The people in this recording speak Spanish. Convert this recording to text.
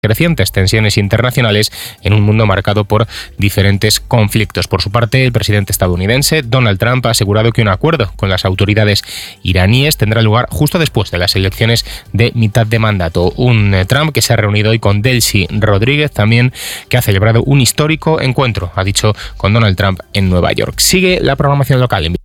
crecientes tensiones internacionales en un mundo marcado por diferentes conflictos. Por su parte, el presidente estadounidense Donald Trump ha asegurado que un acuerdo con las autoridades iraníes tendrá lugar justo después de las elecciones de mitad de mandato. Un Trump que se ha reunido hoy con Delcy Rodríguez, también que ha celebrado un histórico encuentro, ha dicho, con Donald Trump en Nueva York. Sigue la programación local.